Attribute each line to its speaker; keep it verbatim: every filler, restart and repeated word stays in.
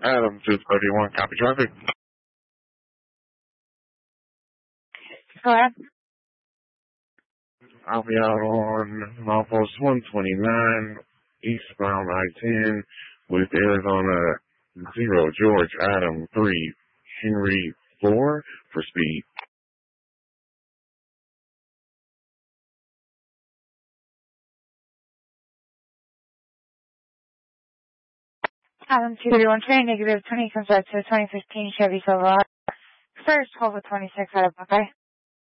Speaker 1: Adam two thirty-one, copy traffic.
Speaker 2: Go ahead.
Speaker 1: I'll be out on milepost one twenty-nine, eastbound I ten, with Arizona zero, George Adam three, Henry four for speed.
Speaker 2: Adam two thirty-one train, negative twenty, comes back to the twenty fifteen Chevy Silverado. First, hold with twenty-six out of Buckeye.